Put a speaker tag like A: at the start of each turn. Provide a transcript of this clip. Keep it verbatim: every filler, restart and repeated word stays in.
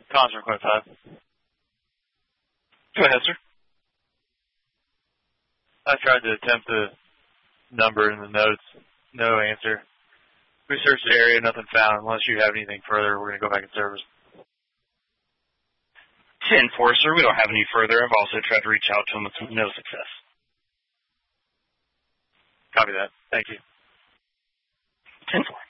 A: Constable Quint five.
B: Go ahead, sir.
A: I tried to attempt the number in the notes. No answer. We searched the area, nothing found. Unless you have anything further, we're going to go back in service.
B: ten four, sir. We don't have any further. I've also tried to reach out to him with no success.
A: Copy that. Thank you.
B: ten four.